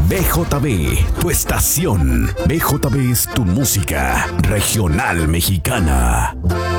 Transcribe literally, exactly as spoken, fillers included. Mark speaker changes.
Speaker 1: B J B, tu estación. B J B es tu música regional mexicana.